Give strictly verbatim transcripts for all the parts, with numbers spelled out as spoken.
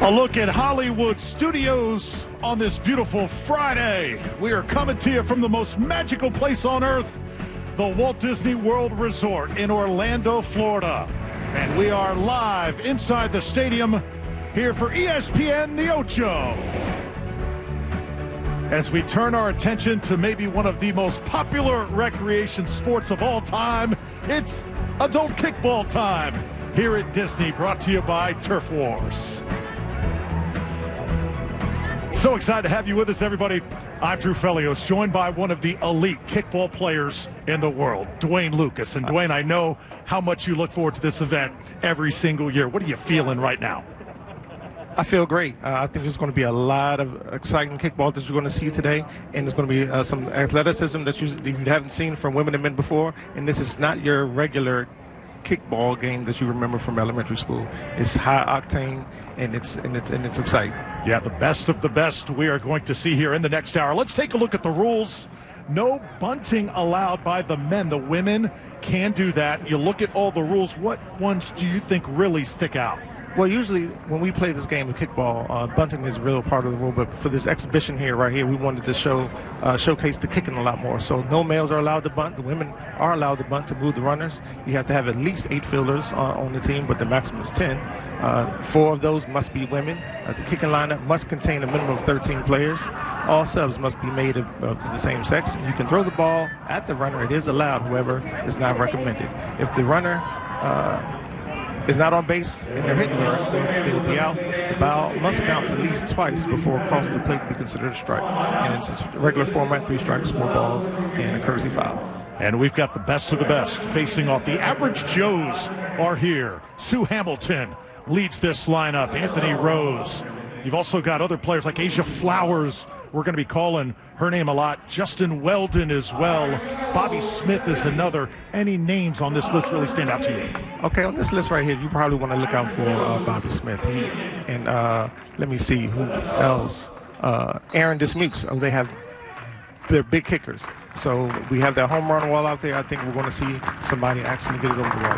A look at Hollywood Studios on this beautiful Friday. We are coming to you from the most magical place on earth, the Walt Disney World Resort in Orlando, Florida. And we are live inside the stadium here for E S P N The Ocho. As we turn our attention to maybe one of the most popular recreation sports of all time, it's adult kickball time here at Disney, brought to you by Turf Wars. So excited to have you with us, everybody. I'm Drew Felios, joined by one of the elite kickball players in the world, Duane Lucas. And Duane, I know how much you look forward to this event every single year. What are you feeling right now? I feel great. Uh, I think there's going to be a lot of exciting kickball that you're going to see today, and there's going to be uh, some athleticism that you, you haven't seen from women and men before. And this is not your regular kickball game that you remember from elementary school. It's high octane, and it's and it's and it's exciting. Yeah, the best of the best we are going to see here in the next hour. Let's take a look at the rules. No bunting allowed by the men. The women can do that. You look at all the rules. What ones do you think really stick out? Well, usually when we play this game of kickball, uh, bunting is a real part of the rule. But for this exhibition here, right here, we wanted to show uh, showcase the kicking a lot more. So no males are allowed to bunt. The women are allowed to bunt to move the runners. You have to have at least eight fielders uh, on the team, but the maximum is ten. Uh, four of those must be women. Uh, the kicking lineup must contain a minimum of thirteen players. All subs must be made of, of the same sex. You can throw the ball at the runner. It is allowed, however, it's not recommended. If the runner uh, is not on base and they're hitting her, they, they will be out. The ball must bounce at least twice before crossing the plate to be considered a strike. And it's a regular format, three strikes, four balls, and a courtesy foul. And we've got the best of the best facing off. The average Joes are here. Sue Hamilton leads this lineup. Anthony Rose. You've also got other players like Asia Flowers. We're going to be calling her name a lot. Justin Weldon as well. Bobby Smith is another. Any names on this list really stand out to you? Okay, on this list right here, you probably want to look out for uh, Bobby Smith. He, and uh, let me see who else. Uh, Aaron Dismukes. Oh, they have they're big kickers. So we have that home run wall out there. I think we're going to see somebody actually get it over the wall.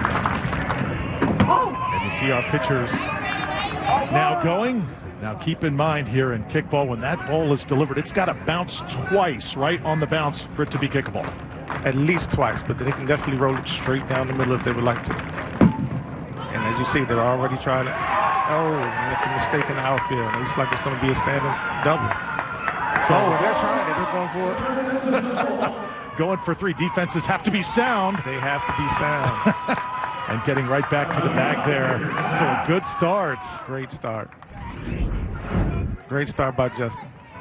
And you see our pitchers now going. Now keep in mind here in kickball, when that ball is delivered, it's got to bounce twice, right on the bounce for it to be kickable. At least twice, but they can definitely roll it straight down the middle if they would like to. And as you see, they're already trying it. Oh, it's a mistake in the outfield. It looks like it's going to be a standing double. So oh, they're trying it. They're going for it. Going for three. Defenses have to be sound. They have to be sound. And getting right back to the bag there. So a good start. Great start. Great start by Justin.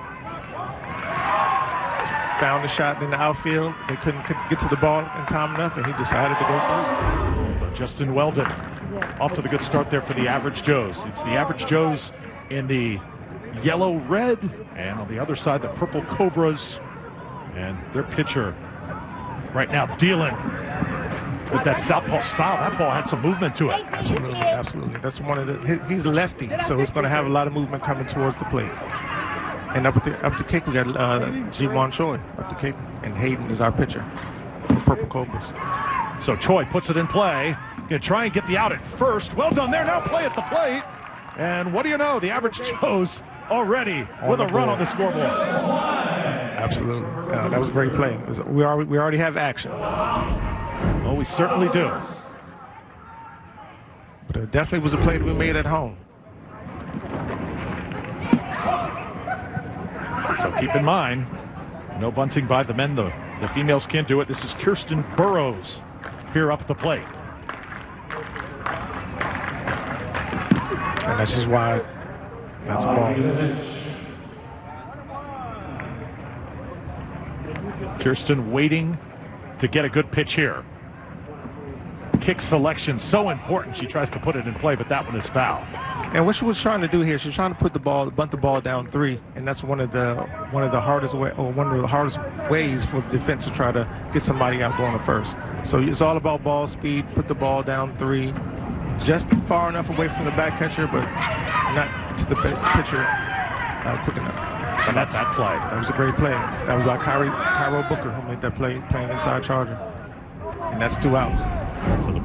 Found a shot in the outfield. They couldn't get to the ball in time enough, and he decided to go through. So Justin Weldon off to the good start there for the average Joes. It's the average Joes in the yellow-red, and on the other side, the purple Cobras. And their pitcher right now dealing with that southpaw style. That ball had some movement to it. Absolutely, absolutely. That's one of the. He's a lefty, so it's going to have a lot of movement coming towards the plate. And up at the up the kick, we got uh, Ji-Won Choi up the kick, and Hayden is our pitcher for Purple Cobras. So Choi puts it in play. Going to try and get the out at first. Well done there. Now play at the plate. And what do you know? The average Joes already on with a run on the scoreboard. Absolutely, uh, that was a great play. Was, we already we already have action. Well, we certainly do. But it definitely was a play that we made at home. So keep in mind, no bunting by the men. The, the females can't do it. This is Kirsten Burrows here up at the plate. And that's just why that's a ball. Kirsten waiting to get a good pitch here. Kick selection, so important. She tries to put it in play, but that one is foul. And what she was trying to do here, she was trying to put the ball, bunt the ball down three, and that's one of the one of the hardest way, or one of the hardest ways for the defense to try to get somebody out going to first. So it's all about ball speed. Put the ball down three, just far enough away from the back catcher, but not to the pitcher uh, quick enough. And that's that play. That was a great play. That was by Kyrie, Cairo Booker who made that play, playing inside Charger. And that's two outs. So the